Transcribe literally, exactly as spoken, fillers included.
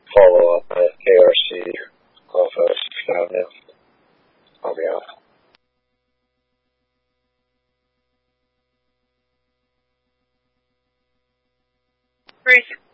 follow up at K R C office down there. I'll be out. Bruce.